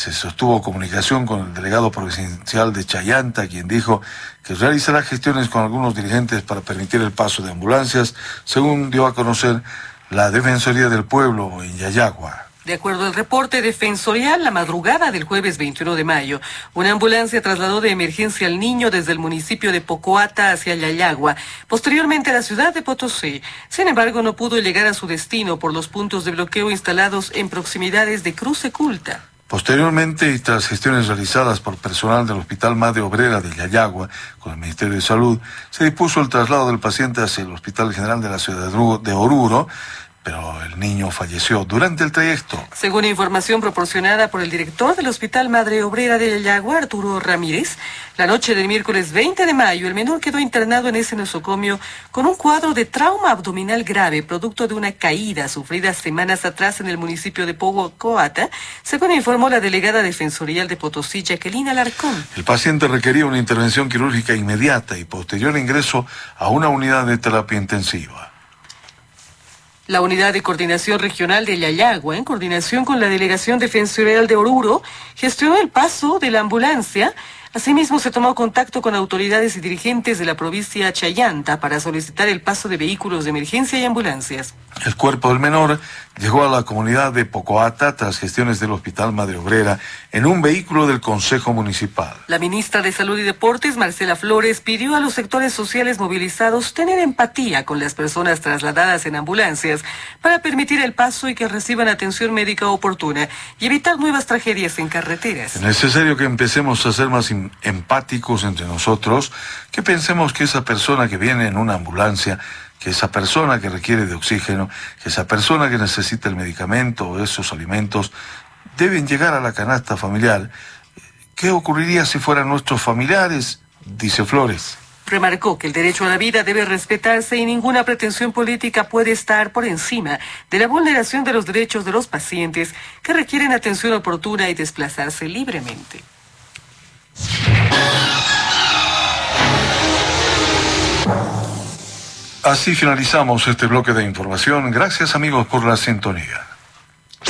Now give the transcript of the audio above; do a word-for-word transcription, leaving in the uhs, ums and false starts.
se sostuvo comunicación con el delegado provincial de Chayanta, quien dijo que realizará gestiones con algunos dirigentes para permitir el paso de ambulancias, según dio a conocer la Defensoría del Pueblo en Yayagua. De acuerdo al reporte defensorial, la madrugada del jueves veintiuno de mayo, una ambulancia trasladó de emergencia al niño desde el municipio de Pocoata hacia Yayagua, posteriormente a la ciudad de Potosí. Sin embargo, no pudo llegar a su destino por los puntos de bloqueo instalados en proximidades de Cruce Culta. Posteriormente, y tras gestiones realizadas por personal del Hospital Madre Obrera de Yayagua con el Ministerio de Salud, se dispuso el traslado del paciente hacia el Hospital General de la ciudad de Oruro, pero el niño falleció durante el trayecto. Según información proporcionada por el director del Hospital Madre Obrera de Yayagua, Arturo Ramírez, la noche del miércoles veinte de mayo, el menor quedó internado en ese nosocomio con un cuadro de trauma abdominal grave, producto de una caída sufrida semanas atrás en el municipio de Pocoata, según informó la delegada defensorial de Potosí, Jacqueline Alarcón. El paciente requería una intervención quirúrgica inmediata y posterior ingreso a una unidad de terapia intensiva. La Unidad de Coordinación Regional de Yayagua, en coordinación con la Delegación Defensorial de Oruro, gestionó el paso de la ambulancia. Asimismo, se tomó contacto con autoridades y dirigentes de la provincia Chayanta para solicitar el paso de vehículos de emergencia y ambulancias. El cuerpo del menor llegó a la comunidad de Pocoata tras gestiones del Hospital Madre Obrera en un vehículo del Consejo Municipal. La ministra de Salud y Deportes, Marcela Flores, pidió a los sectores sociales movilizados tener empatía con las personas trasladadas en ambulancias para permitir el paso y que reciban atención médica oportuna y evitar nuevas tragedias en carreteras. Es necesario que empecemos a ser más empáticos entre nosotros, que pensemos que esa persona que viene en una ambulancia, que esa persona que requiere de oxígeno, que esa persona que necesita el medicamento o esos alimentos, deben llegar a la canasta familiar. ¿Qué ocurriría si fueran nuestros familiares?, dice Flores. Remarcó que el derecho a la vida debe respetarse y ninguna pretensión política puede estar por encima de la vulneración de los derechos de los pacientes que requieren atención oportuna y desplazarse libremente. Así finalizamos este bloque de información. Gracias, amigos, por la sintonía.